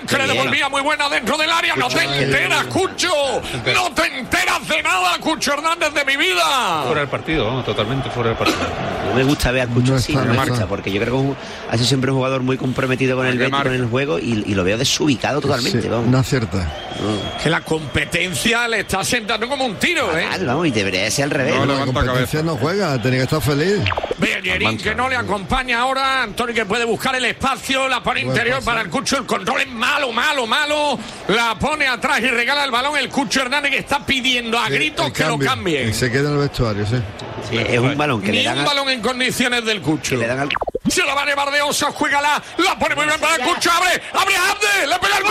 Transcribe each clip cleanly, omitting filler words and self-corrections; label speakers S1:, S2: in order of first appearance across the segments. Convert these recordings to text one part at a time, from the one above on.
S1: que le devolvía muy buena dentro del área. No te enteras, Cucho. No te enteras de nada, Cucho Hernández, de mi vida.
S2: Fuera del partido, ¿no? Totalmente fuera del partido.
S3: No me gusta ver a Cucho así, no me gusta, porque yo creo que ha sido siempre un jugador muy comprometido con el Betis, con el juego, y lo veo desubicado totalmente.
S4: Sí,
S3: vamos.
S4: no acierta.
S3: No.
S1: Que la competencia le está sentando como un tiro, ¿eh?
S3: Vamos, y debería ser al revés.
S4: No, la competencia no juega, tenía que estar feliz.
S1: Bellerín, que no le acompaña ahora. Antonio, que puede buscar el espacio, la pone interior para el Cucho. El control es malo. La pone atrás y regala el balón el Cucho Hernández, que está pidiendo a gritos que lo cambien.
S4: Y se queda en el vestuario, sí.
S3: Sí, es un balón que
S1: Ni
S3: le dan
S1: un balón en condiciones del Cucho.
S3: le dan al...
S1: Se la va a llevar de Osa, juégala, la pone muy bien para el Cucho, abre Abde, le pega el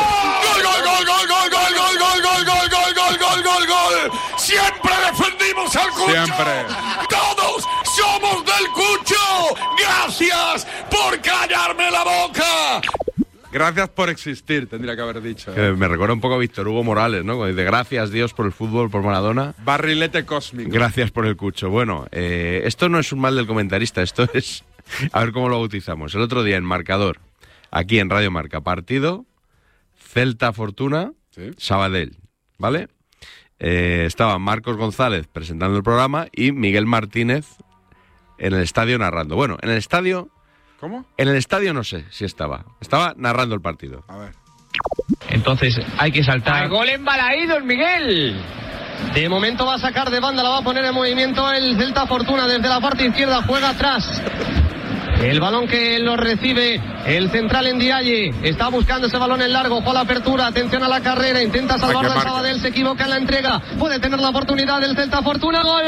S1: gol. Siempre defendimos al Cucho.
S5: Siempre.
S1: Todos somos del Cucho. Gracias por callarme la boca.
S5: Gracias por existir, tendría que haber dicho.
S2: Me recuerda un poco a Víctor Hugo Morales, ¿no? Cuando dice gracias Dios por el fútbol, por Maradona.
S5: Barrilete cósmico.
S2: Gracias por el Cucho. Bueno, esto no es un mal del comentarista, esto es... A ver cómo lo bautizamos. El otro día en Marcador, aquí en Radio Marca, partido Celta Fortuna,
S5: ¿Sí?
S2: Sabadell, ¿vale? Estaban Marcos González presentando el programa y Miguel Martínez en el estadio narrando. Bueno, en el estadio...
S5: ¿Cómo?
S2: En el estadio no sé si estaba narrando el partido.
S5: A ver.
S6: Entonces hay que saltar.
S7: ¡Al gol embalaído, Miguel! De momento va a sacar de banda, la va a poner en movimiento el Celta Fortuna desde la parte izquierda, juega atrás. El balón que lo recibe el central en Ndiaye. Está buscando ese balón en largo. Juega la apertura. Atención a la carrera. Intenta salvar al Sabadell. Se equivoca en la entrega. Puede tener la oportunidad del Celta Fortuna. ¡Gol!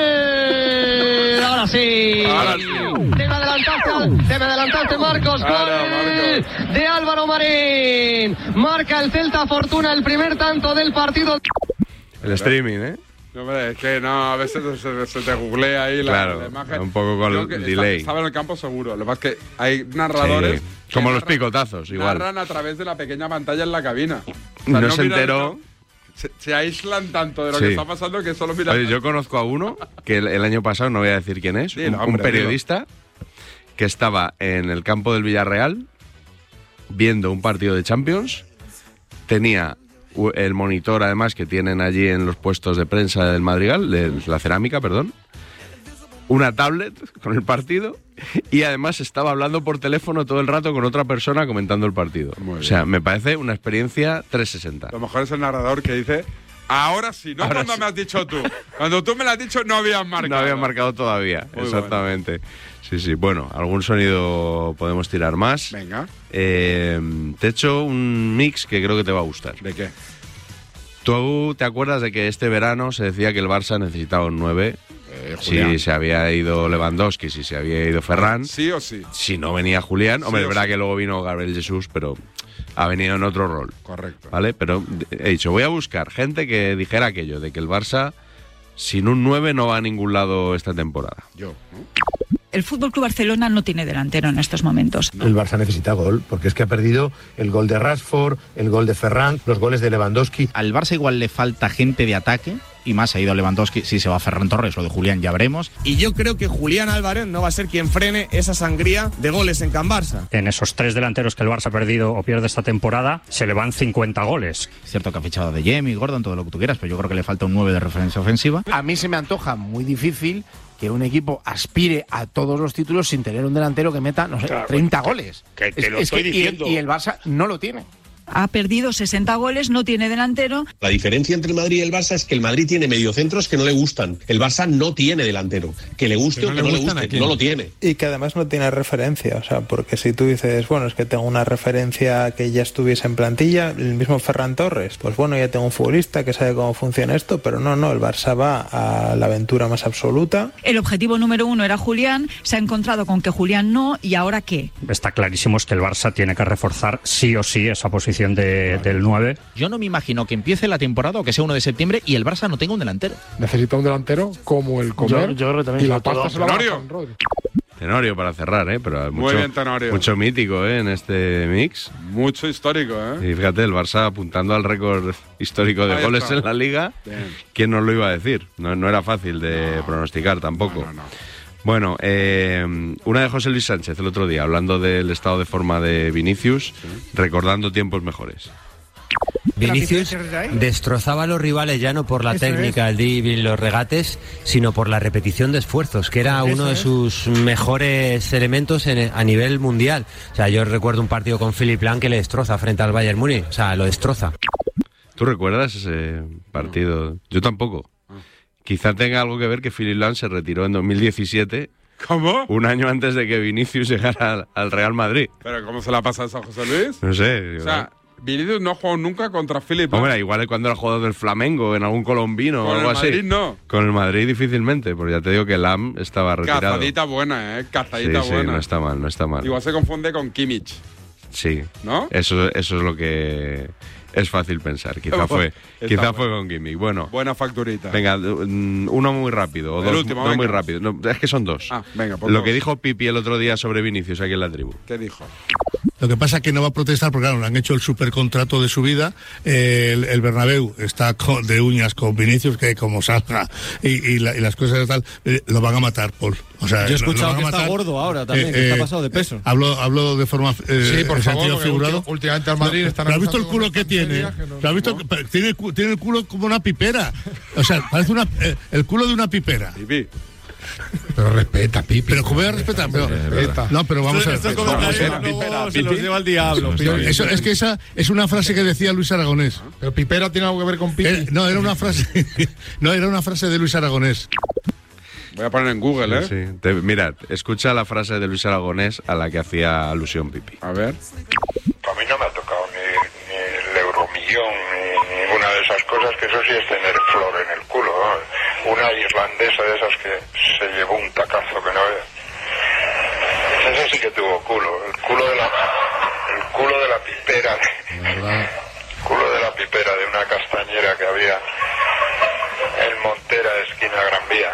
S7: Ahora sí. Te me adelantaste, Marcos. ¡Gol! De Álvaro Marín. Marca el Celta Fortuna el primer tanto del partido.
S2: El streaming, ¿eh?
S5: No, hombre, es que no, a veces se te googlea ahí la imagen.
S2: Un poco con el delay.
S5: Estaba en el campo seguro. Lo que pasa es que hay narradores...
S2: Sí, como los picotazos, igual.
S5: Narran a través de la pequeña pantalla en la cabina. O sea,
S2: no se enteró...
S5: Se aíslan tanto de lo que está pasando que solo miran...
S2: Oye, yo conozco a uno, que el año pasado, no voy a decir quién es, un periodista que estaba en el campo del Villarreal viendo un partido de Champions, tenía... el monitor, además, que tienen allí en los puestos de prensa del Madrigal, de la cerámica, perdón, una tablet con el partido y además estaba hablando por teléfono todo el rato con otra persona comentando el partido. O sea, me parece una experiencia 360.
S5: A lo mejor es el narrador que dice, ahora sí, no ahora cuando me has dicho tú. Cuando tú me lo has dicho no habían marcado.
S2: No habían marcado todavía, muy exactamente. Bueno. Sí, bueno, algún sonido podemos tirar más.
S5: Venga.
S2: Te he hecho un mix que creo que te va a gustar.
S5: ¿De qué?
S2: ¿Tú te acuerdas de que este verano se decía que el Barça necesitaba un 9? Si se había ido Lewandowski, si se había ido Ferran.
S5: Sí o sí.
S2: Si no venía Julián. Hombre, es verdad que luego vino Gabriel Jesús, pero ha venido en otro rol.
S5: Correcto.
S2: ¿Vale? Pero he dicho, voy a buscar gente que dijera aquello, de que el Barça sin un 9 no va a ningún lado esta temporada.
S5: Yo, ¿no?
S8: El FC Barcelona no tiene delantero en estos momentos.
S9: El Barça necesita gol, porque es que ha perdido el gol de Rashford, el gol de Ferran, los goles de Lewandowski.
S10: Al Barça igual le falta gente de ataque, y más ha ido Lewandowski, si se va Ferran Torres, lo de Julián ya veremos.
S11: Y yo creo que Julián Álvarez no va a ser quien frene esa sangría de goles en Can Barça.
S12: En esos 3 delanteros que el Barça ha perdido o pierde esta temporada, se le van 50 goles.
S10: Es cierto que ha fichado de Jamie, Gordon, todo lo que tú quieras, pero yo creo que le falta un 9 de referencia ofensiva.
S13: A mí se me antoja muy difícil que un equipo aspire a todos los títulos sin tener un delantero que meta, no sé, 30 goles.
S14: Que te lo estoy diciendo.
S13: Y el Barça no lo tiene.
S8: Ha perdido 60 goles, no tiene delantero.
S15: La diferencia entre el Madrid y el Barça es que el Madrid tiene mediocentros que no le gustan. El Barça no tiene delantero. Que le guste o que no le guste, no lo tiene.
S16: Y que además no tiene referencia. O sea, porque si tú dices, bueno, es que tengo una referencia que ya estuviese en plantilla, el mismo Ferran Torres, pues bueno, ya tengo un futbolista que sabe cómo funciona esto, pero no, el Barça va a la aventura más absoluta.
S8: El objetivo número 1 era Julián, se ha encontrado con que Julián no, ¿y ahora qué?
S12: Está clarísimo que el Barça tiene que reforzar sí o sí esa posición del 9.
S10: Yo no me imagino que empiece la temporada o que sea 1 de septiembre y el Barça no tenga un delantero.
S17: Necesita un delantero como el Comer
S13: yo creo que también
S17: y la pasta se la va a Rodri.
S2: Tenorio para cerrar, pero
S5: muy bien, Tenorio.
S2: Mucho mítico en este mix.
S5: Mucho histórico,
S2: Y fíjate, el Barça apuntando al récord histórico de goles en la Liga. Bien. ¿Quién nos lo iba a decir? No era fácil de pronosticar tampoco.
S5: No.
S2: Bueno, una de José Luis Sánchez el otro día, hablando del estado de forma de Vinicius, recordando tiempos mejores.
S14: Vinicius destrozaba a los rivales ya no por la técnica, el dribbling, los regates, sino por la repetición de esfuerzos, que era uno de sus mejores elementos a nivel mundial. O sea, yo recuerdo un partido con Philipp Lahm que le destroza frente al Bayern Múnich, o sea, lo destroza.
S2: ¿Tú recuerdas ese partido? Yo tampoco. Quizá tenga algo que ver que Philipp Lahm se retiró en 2017.
S5: ¿Cómo?
S2: Un año antes de que Vinicius llegara al Real Madrid.
S5: ¿Pero cómo se la pasa eso a José Luis?
S2: No sé.
S5: O sea, Vinicius no jugó nunca contra Philipp Lahm.
S2: Hombre, igual es cuando era jugador del Flamengo, en algún colombino o algo así.
S5: Con el Madrid no.
S2: Con el Madrid difícilmente, porque ya te digo que Lahm estaba retirado.
S5: Cazadita buena, Cazadita
S2: sí,
S5: buena.
S2: No está mal, no está mal.
S5: Igual se confunde con Kimmich.
S2: Sí.
S5: ¿No?
S2: Eso es lo que es fácil pensar. Quizá fue con Kimmich. Bueno.
S5: Buena facturita.
S2: Venga, uno muy rápido. O dos muy rápido. No, es que son dos.
S5: Venga,
S2: lo que dijo Pipi el otro día sobre Vinicius aquí en la tribu.
S5: ¿Qué dijo?
S18: Lo que pasa es que no va a protestar porque, claro, le han hecho el supercontrato de su vida. El Bernabéu está de uñas con Vinicius, que como salga y las cosas tal, lo van a matar, Paul. O sea,
S19: yo he escuchado que está gordo ahora también, que está pasado de peso.
S18: Hablo de forma
S17: sí, por favor,
S18: figurado.
S17: Últimamente al Madrid están...
S18: ¿Has visto el culo que tiene? ¿Has visto? Tiene el culo como una pipera. O sea, parece el culo de una pipera.
S5: Pipi.
S17: Pero respeta, Pipi.
S18: Pero ¿cómo voy a respetar? No, pero vamos a ver.
S19: Esto como se los lleva al diablo.
S18: Eso, es que esa es una frase que decía Luis Aragonés.
S17: ¿Pero pipera tiene algo que ver con Pipi?
S18: No, era una frase de Luis Aragonés.
S5: Voy a poner en Google, ¿eh?
S2: Sí. Mirad, escucha la frase de Luis Aragonés a la que hacía alusión Pipi.
S5: A ver.
S20: A mí no me ha tocado ni el euromillón, ni ninguna de esas cosas, que eso sí es tener flor en el culo, ¿no? Una irlandesa de esas que se llevó un tacazo que no veas. Ese sí que tuvo culo. El culo de la pipera. El culo de la pipera de una castañera que había en Montera, esquina Gran Vía.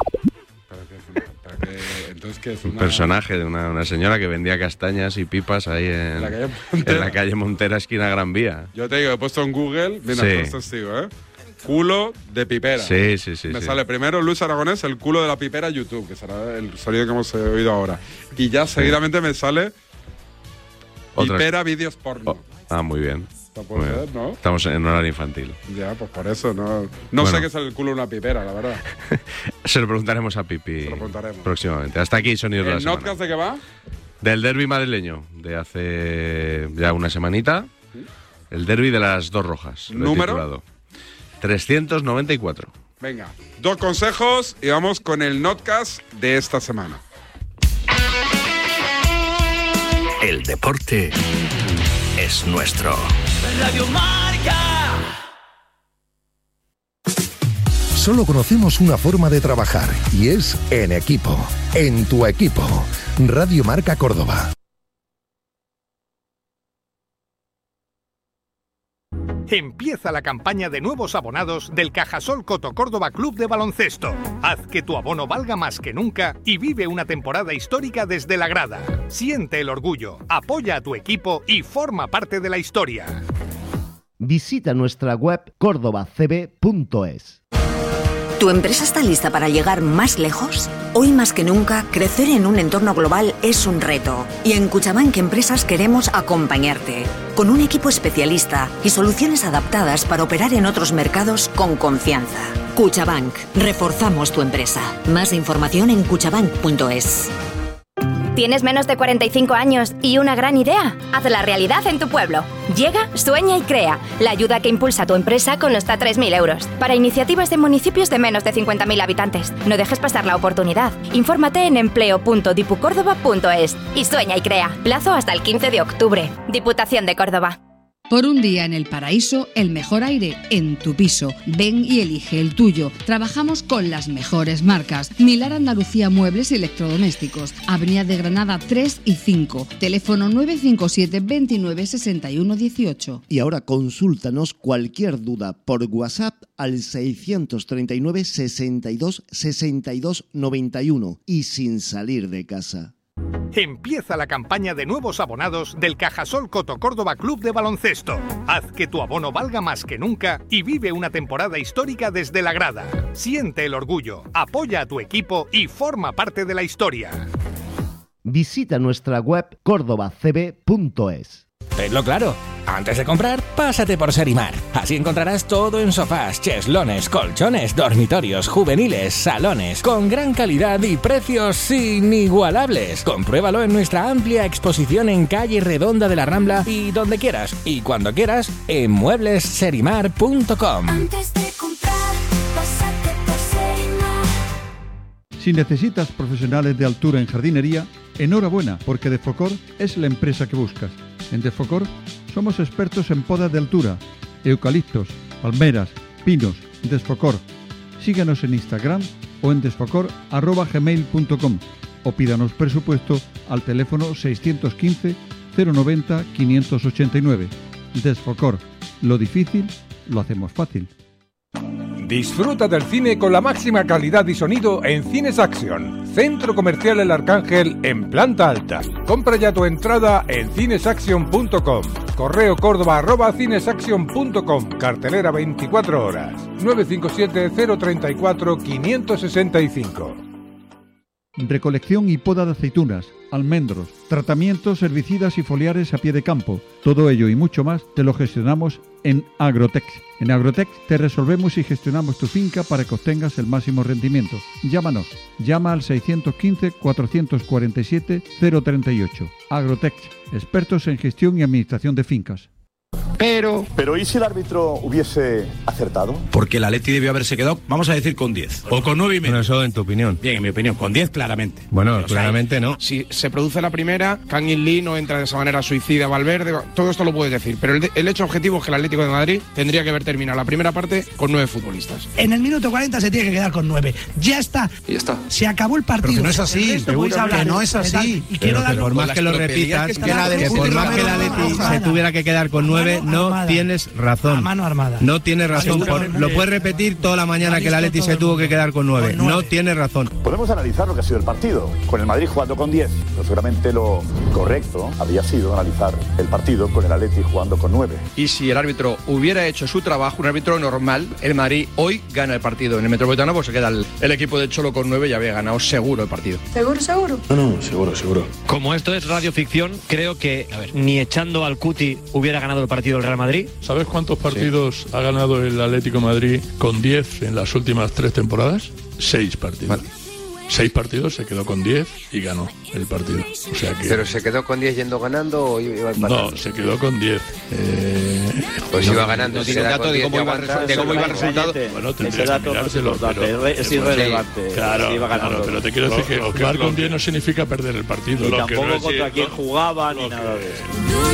S5: Entonces, ¿qué es
S2: un personaje de una señora que vendía castañas y pipas ahí en la calle Montera, esquina Gran Vía.
S5: Yo te digo, he puesto en Google, mira, esto sigo, culo de pipera.
S2: Sí.
S5: Me sale primero Luis Aragonés, el culo de la pipera YouTube, que será el sonido que hemos oído ahora. Y ya seguidamente me sale pipera vídeos porno.
S2: Muy bien.
S5: Puede ser, ¿no?
S2: Estamos en horario infantil.
S5: Ya, pues por eso no sé qué es el culo de una pipera, la verdad.
S2: Se lo preguntaremos a Pipi próximamente. Hasta aquí Sonidos de la Semana.
S5: ¿El notcast de qué va?
S2: Del derbi madrileño, de hace ya una semanita. El derbi de las dos rojas.
S5: ¿Número?
S2: 394.
S5: Venga, 2 consejos y vamos con el notcast de esta semana.
S21: El deporte es nuestro.
S22: Radio Marca.
S21: Solo conocemos una forma de trabajar y es en equipo. En tu equipo. Radio Marca Córdoba.
S23: Empieza la campaña de nuevos abonados del Cajasol Coto Córdoba Club de Baloncesto. Haz que tu abono valga más que nunca y vive una temporada histórica desde la grada. Siente el orgullo, apoya a tu equipo y forma parte de la historia.
S24: Visita nuestra web cordobacb.es.
S25: ¿Tu empresa está lista para llegar más lejos? Hoy más que nunca, crecer en un entorno global es un reto. Y en Cuchabank Empresas queremos acompañarte. Con un equipo especialista y soluciones adaptadas para operar en otros mercados con confianza. Cuchabank. Reforzamos tu empresa. Más información en cuchabank.es.
S26: ¿Tienes menos de 45 años y una gran idea? Hazla realidad en tu pueblo. Llega, sueña y crea. La ayuda que impulsa tu empresa con hasta 3.000 euros. Para iniciativas de municipios de menos de 50.000 habitantes. No dejes pasar la oportunidad. Infórmate en empleo.dipucórdoba.es. Y sueña y crea. Plazo hasta el 15 de octubre. Diputación de Córdoba.
S27: Por un día en el paraíso, el mejor aire en tu piso. Ven y elige el tuyo. Trabajamos con las mejores marcas. Milar Andalucía Muebles y Electrodomésticos. Avenida de Granada 3 y 5. Teléfono 957 29 61 18.
S28: Y ahora consúltanos cualquier duda por WhatsApp al 639 62 62 91 y sin salir de casa.
S23: Empieza la campaña de nuevos abonados del Cajasol Coto Córdoba Club de Baloncesto. Haz que tu abono valga más que nunca y vive una temporada histórica desde la grada. Siente el orgullo, apoya a tu equipo y forma parte de la historia.
S24: Visita nuestra web cordobacb.es.
S1: Tenlo claro, antes de comprar, pásate por Serimar. Así encontrarás todo en sofás, cheslones, colchones, dormitorios, juveniles, salones, con gran calidad y precios inigualables. Compruébalo en nuestra amplia exposición en calle Redonda de la Rambla y donde quieras y cuando quieras en mueblesserimar.com.
S22: Antes de comprar, pásate por Serimar.
S3: Si necesitas profesionales de altura en jardinería, enhorabuena, porque Defocor es la empresa que buscas. En Defocor somos expertos en podas de altura, eucaliptos, palmeras, pinos. Desfocor. Síguenos en Instagram o en desfocor@gmail.com o pídanos presupuesto al teléfono 615 090 589. Desfocor. Lo difícil lo hacemos fácil.
S4: Disfruta del cine con la máxima calidad y sonido en Cines Action, Centro Comercial El Arcángel en planta alta. Compra ya tu entrada en cinesaction.com. Correo córdoba@cinesaction.com. Cartelera 24 horas. 957 034 565.
S3: Recolección y poda de aceitunas, almendros, tratamientos herbicidas y foliares a pie de campo. Todo ello y mucho más te lo gestionamos en Agrotex. En Agrotex te resolvemos y gestionamos tu finca para que obtengas el máximo rendimiento. Llámanos. Llama al 615 447 038. Agrotex, expertos en gestión y administración de fincas.
S6: Pero ¿y si el árbitro hubiese acertado?
S7: Porque el Atleti debió haberse quedado, vamos a decir, con 10. O con 9,5.
S9: Bueno, eso en tu opinión.
S7: Bien, en mi opinión, con 10 claramente.
S9: Bueno,
S7: pero
S9: claramente no.
S11: Si se produce la primera, Kang In Lee no entra de esa manera suicida, Valverde, todo esto lo puedes decir. Pero el hecho objetivo es que el Atlético de Madrid tendría que haber terminado la primera parte con 9 futbolistas.
S15: En el minuto 40 se tiene que quedar con 9. Ya está.
S7: Y ya está.
S15: Se acabó el partido.
S7: Pero que no es así.
S15: Seguro que
S7: no es así.
S15: Y quiero
S9: que por más que lo repitas, que por más que el Atleti se tuviera que quedar con 9, no tienes razón.
S15: A mano armada.
S9: No tienes razón. Lo puedes repetir toda la mañana que el Atleti se tuvo que quedar con 9. No tienes razón.
S6: Podemos analizar lo que ha sido el partido, con el Madrid jugando con 10. Pero seguramente lo correcto habría sido analizar el partido con el Atleti jugando con 9.
S29: Y si el árbitro hubiera hecho su trabajo, un árbitro normal, el Madrid hoy gana el partido. En el Metropolitano pues se queda el equipo de Cholo con 9 y había ganado seguro el partido.
S22: ¿Seguro?
S6: No, seguro.
S30: Como esto es radioficción, creo que ni echando al Cuti hubiera ganado el partido el Real Madrid.
S31: ¿Sabes cuántos partidos ha ganado el Atlético de Madrid con 10 en las últimas 3 temporadas? 6 partidos. Vale. 6 partidos, se quedó con 10 y ganó el partido. O sea que...
S32: ¿Pero se quedó con 10 yendo ganando o iba empatando?
S31: No, se quedó con 10.
S32: Pues iba ganando.
S29: No tiene un dato de cómo iba el resultado.
S31: Bueno, tendrías que mirárselo.
S19: Es irrelevante.
S31: Claro, pero te quiero decir que jugar con 10 no significa perder el partido.
S19: Y tampoco contra quién jugaba ni nada de eso.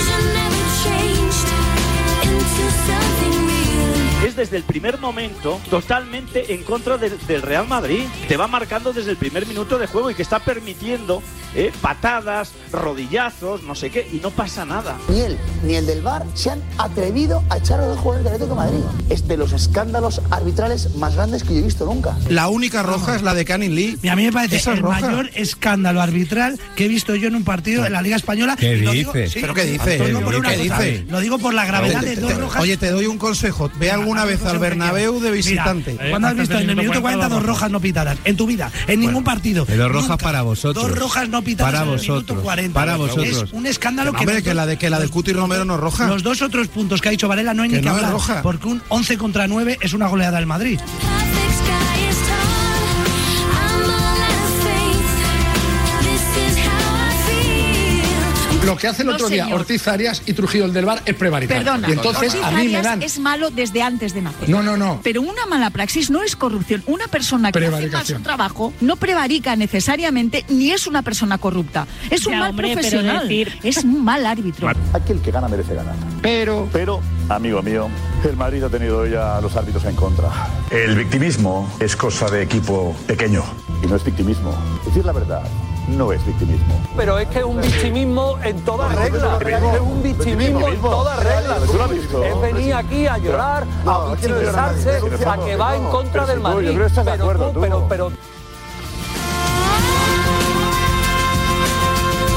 S19: Es desde el primer momento totalmente en contra del Real Madrid. Te va marcando desde el primer minuto de juego y que está permitiendo patadas, rodillazos, no sé qué, y no pasa nada.
S33: Ni él ni el del VAR se han atrevido a echar a los jugadores del Atlético de Madrid. Es de los escándalos arbitrales más grandes que yo he visto nunca.
S11: La única roja es la de Kang In Lee.
S15: Y a mí me parece el mayor escándalo arbitral que he visto yo en un partido en la Liga Española.
S9: ¿Qué dices?
S11: ¿Pero qué dices?
S15: ¿Qué dices? Lo digo por la gravedad de dos rojas.
S11: Oye, te doy un consejo. Ve alguna vez al Bernabéu de visitante.
S15: ¿Cuándo has visto en el minuto 40 dos rojas no pitadas? En tu vida, en ningún partido.
S9: Pero rojas para vosotros.
S15: Dos rojas no pitadas
S9: para
S15: en el
S9: vosotros,
S15: minuto 40.
S9: Para vosotros.
S15: Es un escándalo que...
S11: Hombre, que la del Cuti Romero no es roja.
S15: Los dos otros puntos que ha dicho Varela no hay ni que hablar. Roja. Porque un 11 contra 9 es una goleada del Madrid.
S17: Lo que hace el otro día Ortiz Arias y Trujillo, el del VAR, es prevaricar.
S8: Perdona,
S17: y entonces
S8: Ortiz
S17: a mí me
S8: Arias
S17: dan...
S8: es malo desde antes de nacer.
S17: No.
S8: Pero una mala praxis no es corrupción. Una persona que hace mal su trabajo no prevarica necesariamente ni es una persona corrupta. Es un mal profesional. Es un mal árbitro.
S6: Aquel que gana merece ganar. Pero, amigo mío, el Madrid ha tenido ya a los árbitros en contra. El victimismo es cosa de equipo pequeño. Y no es victimismo. Decir la verdad no es victimismo.
S22: Pero es que es un victimismo en toda regla. Es un victimismo en toda regla. Es venir aquí a llorar, a victimizarse, a que va en contra del Madrid.
S6: Yo creo que estás de acuerdo,
S22: pero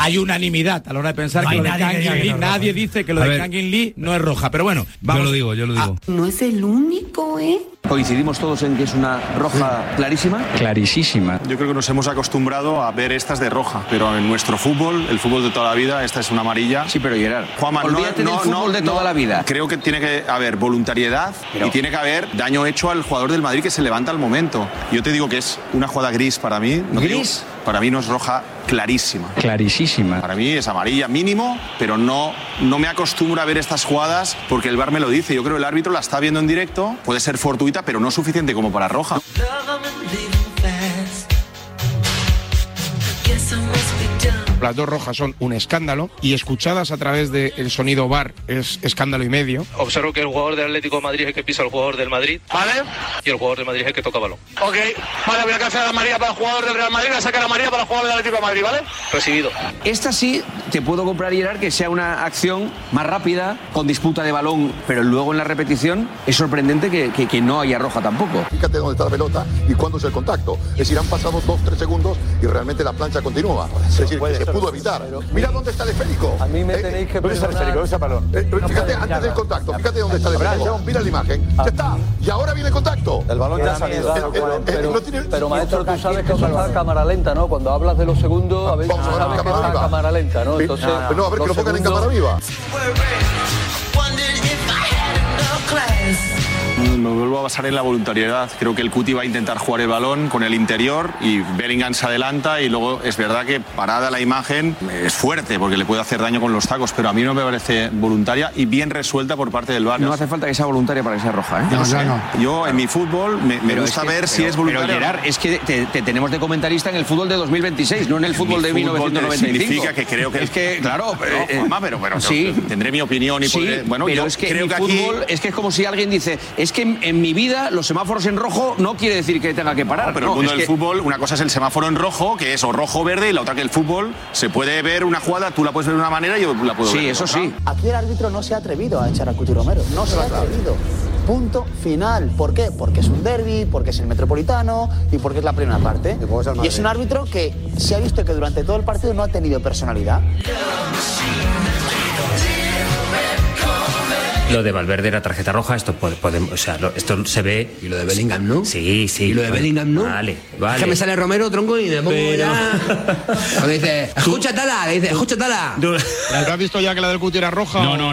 S9: hay unanimidad a la hora de pensar que lo de Kangin Lee, nadie dice que lo de Kangin Lee no es roja, pero bueno, vamos. Yo lo digo.
S2: No es el único, ¿eh?
S5: ¿Coincidimos todos en que es una roja clarísima?
S10: Clarísima.
S12: Yo creo que nos hemos acostumbrado a ver estas de roja, pero en nuestro fútbol, el fútbol de toda la vida, esta es una amarilla.
S5: Sí, pero Gerard,
S12: Juanma,
S5: olvídate del fútbol de toda la vida.
S12: Creo que tiene que haber voluntariedad y tiene que haber daño hecho al jugador del Madrid que se levanta al momento. Yo te digo que es una jugada gris para mí.
S5: ¿Gris?
S12: Para mí no es roja clarísima.
S10: Clarísima.
S12: Para mí es amarilla mínimo, pero no me acostumbro a ver estas jugadas porque el VAR me lo dice. Yo creo que el árbitro la está viendo en directo, puede ser fortuita, pero no suficiente como para roja.
S11: Las dos rojas son un escándalo y escuchadas a través del sonido VAR es escándalo y medio.
S30: Observo que el jugador del Atlético de Madrid es el que pisa al jugador del Madrid.
S33: ¿Vale?
S30: Y el jugador del Madrid es el que toca balón.
S33: Ok, vale, voy a cancelar la amarilla para el jugador del Real Madrid, voy a sacar la amarilla para el jugador del Atlético de Madrid, ¿vale?
S30: Recibido.
S5: Esta sí te puedo comprar, Gerard, que sea una acción más rápida, con disputa de balón, pero luego en la repetición es sorprendente que no haya roja tampoco.
S6: Fíjate dónde está la pelota y cuándo es el contacto. Es decir, han pasado 2-3 segundos y realmente la plancha continúa. Es decir, que se pudo evitar. Mira dónde está el esférico.
S22: A mí me tenéis que
S6: ¿dónde está el esférico? ¿Dónde está el balón? Fíjate, antes del contacto, fíjate dónde está el esférico. Mira la imagen. Ya está. Y ahora viene el contacto.
S22: El balón ya ha salido. Pero maestro, tú sabes que eso está a cámara lenta, ¿no? Cuando hablas de los segundos, a veces sabes que está a cámara lenta, ¿no? Entonces,
S6: no, a ver que lo pongan en cámara viva.
S12: Me vuelvo a basar en la voluntariedad. Creo que el Cuti va a intentar jugar el balón con el interior y Bellingham se adelanta y luego es verdad que parada la imagen es fuerte porque le puede hacer daño con los tacos, pero a mí no me parece voluntaria y bien resuelta por parte del VAR.
S5: No hace falta que sea voluntaria para que sea roja, ¿eh?
S12: Yo en mi fútbol me gusta ver si es voluntaria.
S5: Pero Gerard, es que te tenemos de comentarista en el fútbol de 2026, no en el fútbol de 1995.
S12: Significa que creo que...
S5: Es que, claro...
S12: pero
S5: sí.
S12: Tendré mi opinión y podré... Bueno,
S5: pero
S12: yo
S5: es que
S12: creo
S5: en
S12: que
S5: fútbol
S12: aquí...
S5: es que es como si alguien dice, es que en mi vida los semáforos en rojo no quiere decir que tenga que parar.
S12: Pero el mundo del fútbol, una cosa es el semáforo en rojo, que es o rojo o verde, y la otra que el fútbol se puede ver una jugada, tú la puedes ver de una manera y yo la puedo ver.
S5: Sí, eso sí.
S33: Aquí el árbitro no se ha atrevido a echar a Cuti Romero, no se ha atrevido. Punto final. ¿Por qué? Porque es un derbi, porque es el Metropolitano y porque es la primera parte. Y es un árbitro que se ha visto que durante todo el partido no ha tenido personalidad.
S13: Lo de Valverde era tarjeta roja, esto podemos, o sea, esto se ve.
S14: ¿Y lo de Bellingham no?
S13: Sí.
S14: ¿Y lo de Bellingham no?
S13: Vale.
S14: Es que me sale Romero, tronco, y me pongo ya... Cuando dice, escúchatela, dice, escúchatela.
S11: ¿Pero has visto ya que la del Cuti era roja?
S30: No,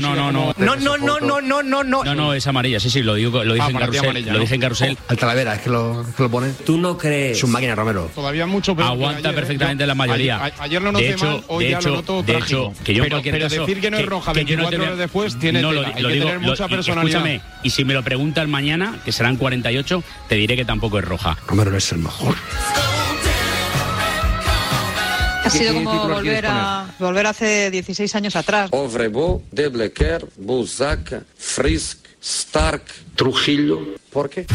S30: es amarilla, sí, lo dije en carrusel. Lo dije en carrusel.
S14: Al Talavera, es que lo pone.
S13: ¿Tú no crees?
S14: Es un máquina, Romero.
S11: Todavía mucho peor.
S30: Aguanta perfectamente la mayoría.
S11: Ayer lo noté mal, hoy ya lo noto trágico.
S30: Que yo en cualquier caso...
S11: decir que no es roja 24 horas después tiene tener mucha personalidad.
S30: Escúchame, y si me lo preguntan mañana, que serán 48, te diré que tampoco es roja.
S14: Romero es el mejor.
S16: Ha sido como volver hace 16 años atrás.
S18: Ovrebo, Deblequer, Buzac, Frisk, Stark, Trujillo. ¿Por qué?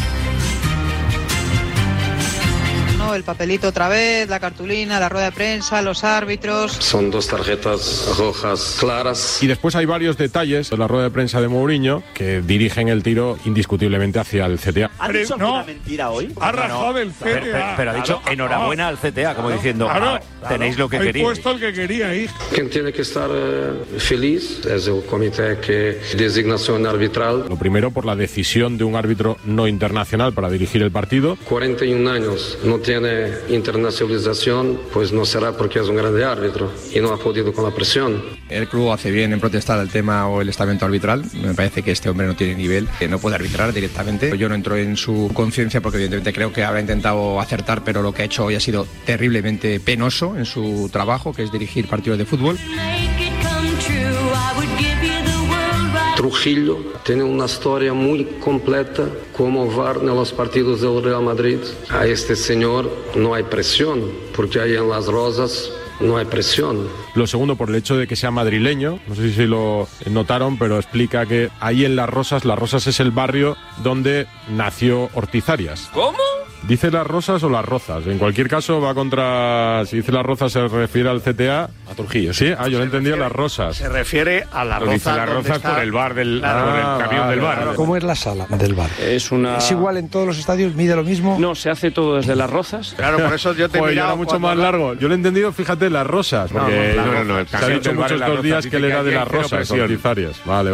S16: El papelito otra vez, la cartulina, la rueda de prensa, los árbitros.
S18: Son dos tarjetas rojas claras.
S20: Y después hay varios detalles de la rueda de prensa de Mourinho que dirigen el tiro indiscutiblemente hacia el CTA.
S19: ¿Ha dicho una mentira hoy?
S22: Ha rajado el CTA.
S19: Pero ha dicho enhorabuena al CTA, como diciendo, tenéis lo que queríais.
S22: He puesto el que queríais.
S18: Quien tiene que estar feliz es el comité que designación arbitral.
S20: Lo primero por la decisión de un árbitro no internacional para dirigir el partido.
S18: 41 años, no tiene internacionalización, pues no será porque es un grande árbitro y no ha podido con la presión.
S29: El club hace bien en protestar el tema o el estamento arbitral. Me parece que este hombre no tiene nivel, que no puede arbitrar directamente. Yo no entro en su conciencia porque evidentemente creo que habrá intentado acertar, pero lo que ha hecho hoy ha sido terriblemente penoso en su trabajo, que es dirigir partidos de fútbol.
S18: Trujillo tiene una historia muy completa como VAR en los partidos del Real Madrid. A este señor no hay presión, porque ahí en Las Rosas no hay presión.
S20: Lo segundo por el hecho de que sea madrileño, no sé si lo notaron, pero explica que ahí en Las Rosas es el barrio donde nació Ortiz Arias.
S22: ¿Cómo?
S20: ¿Dice Las Rosas o Las Rozas? En cualquier caso va contra... Si dice Las Rozas se refiere al CTA.
S31: A Trujillo.
S20: Sí, yo lo he entendido, Las Rosas.
S31: Se refiere a Las Rozas.
S20: Dice Las Rozas por el bar del... por el camión del bar.
S31: Claro.
S15: ¿Cómo es la sala del bar?
S31: ¿Es
S15: igual en todos los estadios? ¿Mide lo mismo?
S31: No, se hace todo desde Las Rozas.
S11: Claro, por eso yo te he mirado
S20: era mucho más largo. Yo lo he entendido, fíjate, Las Rosas. Porque
S31: no.
S20: Se ha dicho muchos estos días que él era de Las Rosas, con Tizarias. Vale.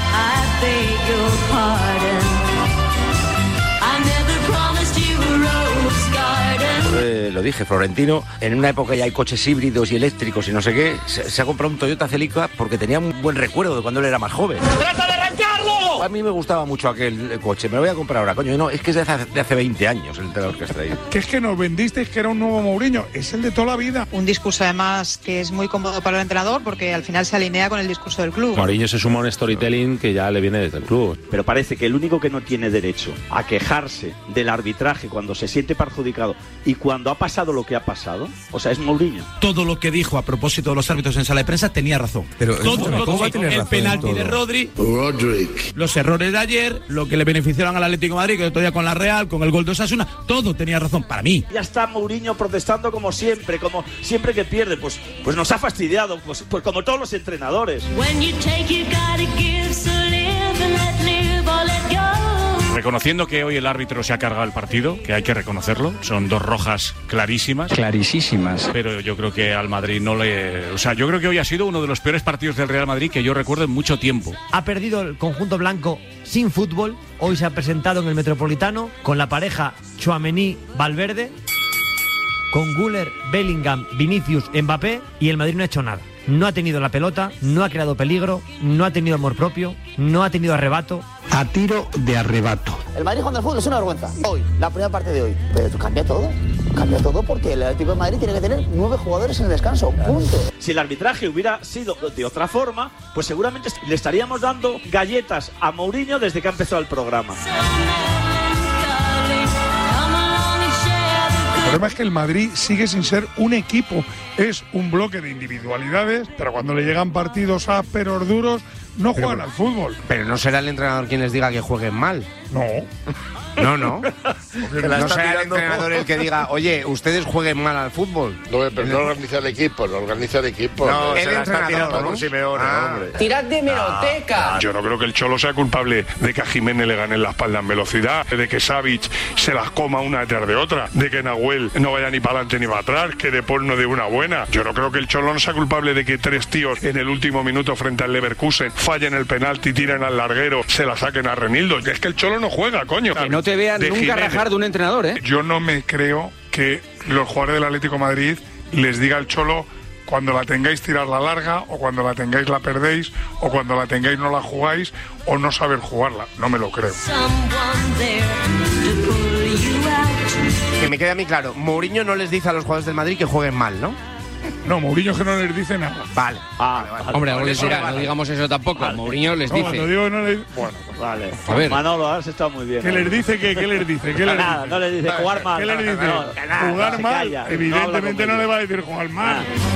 S1: Lo dije, Florentino, en una época ya hay coches híbridos y eléctricos y no sé qué, se ha comprado un Toyota Celica porque tenía un buen recuerdo de cuando él era más joven.
S22: ¡Trata de arrancarlo!
S1: A mí me gustaba mucho aquel coche, me lo voy a comprar ahora, coño. No, es que es de hace 20 años el entrenador que está ahí.
S17: Que es que nos vendisteis que era un nuevo Mourinho, es el de toda la vida.
S16: Un discurso además que es muy cómodo para el entrenador porque al final se alinea con el discurso del club.
S20: Mourinho se suma a un storytelling que ya le viene desde el club.
S19: Pero parece que el único que no tiene derecho a quejarse del arbitraje cuando se siente perjudicado y cuando ha pasado lo que ha pasado, o sea, es Mourinho.
S9: Todo lo que dijo a propósito de los árbitros en sala de prensa tenía razón.
S20: Pero
S9: ¿cómo va a tener razón? El penalti de Rodrick, los errores de ayer, lo que le beneficiaron al Atlético de Madrid, que el otro día con la Real, con el gol de Osasuna, todo tenía razón para mí.
S19: Ya está Mourinho protestando como siempre que pierde, pues nos ha fastidiado, pues como todos los entrenadores.
S31: Reconociendo que hoy el árbitro se ha cargado el partido, que hay que reconocerlo, son 2 rojas clarísimas.
S15: Clarísimas.
S31: Pero yo creo que al Madrid no le... O sea, yo creo que hoy ha sido uno de los peores partidos del Real Madrid que yo recuerdo en mucho tiempo.
S30: Ha perdido el conjunto blanco sin fútbol. Hoy se ha presentado en el Metropolitano con la pareja Tchouaméni-Valverde, con Güler, Bellingham, Vinicius, Mbappé, y el Madrid no ha hecho nada. No ha tenido la pelota, no ha creado peligro, no ha tenido amor propio, no ha tenido arrebato.
S15: A tiro de arrebato.
S33: El Madrid jugando al fútbol es una vergüenza. Hoy, la primera parte de hoy. Pero cambia todo. Cambia todo porque el Atlético de Madrid tiene que tener 9 jugadores en el descanso. Punto.
S19: Si el arbitraje hubiera sido de otra forma, pues seguramente le estaríamos dando galletas a Mourinho desde que ha empezado el programa.
S17: El problema es que el Madrid sigue sin ser un equipo, es un bloque de individualidades, pero cuando le llegan partidos ásperos, duros, no juegan al fútbol.
S14: Pero no será el entrenador quien les diga que jueguen mal.
S17: No.
S14: No. No será el entrenador el que diga, oye, ustedes jueguen mal al fútbol.
S6: No, pero no organiza el equipo, No,
S14: el entrenador,
S6: con Simeone, hombre.
S14: ¡Tirad de hemeroteca!
S31: Yo no creo que el Cholo sea culpable de que a Jiménez le ganen la espalda en velocidad, de que Savic se las coma una detrás de otra, de que Nahuel no vaya ni para adelante ni para atrás, que De Paul no dé una buena. Yo no creo que el Cholo no sea culpable de que 3 tíos en el último minuto frente al Leverkusen fallen el penalti, tiren al larguero, se la saquen a Renildo. Es que el Cholo no juega, coño.
S5: Que no te vean nunca Jiménez. Rajar de un entrenador, ¿eh?
S17: Yo no me creo que los jugadores del Atlético de Madrid les diga al Cholo cuando la tengáis tirar la larga, o cuando la tengáis la perdéis, o cuando la tengáis no la jugáis, o no saber jugarla. No me lo creo.
S14: Que me quede a mí claro, Mourinho no les dice a los jugadores del Madrid que jueguen mal, ¿no?
S17: No, Mourinho que no les dice nada.
S14: Vale.
S15: Hombre, algo les dirá, no digamos eso tampoco. Mourinho les dice.
S17: Cuando digo no les... Bueno,
S19: pues vale.
S15: A ver.
S19: Manolo, has estado muy bien.
S17: ¿Qué les dice? ¿Qué les dice?
S19: Nada, no les dice jugar mal.
S17: ¿Qué les dice? Jugar mal. Evidentemente no le va a decir jugar mal.